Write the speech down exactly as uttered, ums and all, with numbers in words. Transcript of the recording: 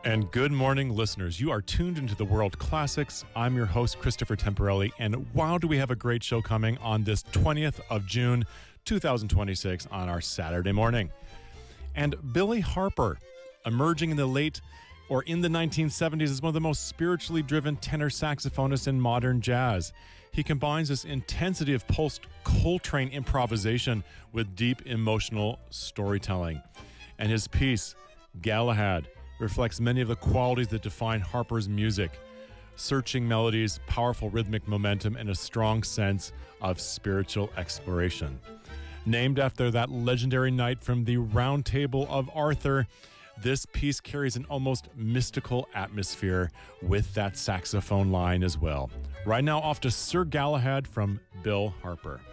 And good morning, listeners. You are tuned into the World Classics. I'm your host, Christopher Temporelli, and wow, do we have a great show coming on this twentieth of June, two thousand twenty-six on our Saturday morning. And Billy Harper, emerging in the late or in the nineteen seventies as one of the most spiritually driven tenor saxophonists in modern jazz. He combines this intensity of post-Coltrane improvisation with deep emotional storytelling. And his piece, Galahad, reflects many of the qualities that define Harper's music: searching melodies, powerful rhythmic momentum, and a strong sense of spiritual exploration. Named after that legendary knight from the Round Table of Arthur, this piece carries an almost mystical atmosphere with that saxophone line as well. Right now, off to Sir Galahad from Bill Harper.